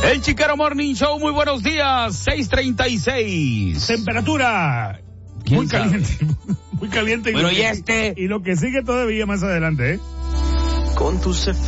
El Chiquero Morning Show, muy buenos días, 6:36. Temperatura muy caliente, muy caliente. Bueno, y lo que sigue todavía más adelante, Con tus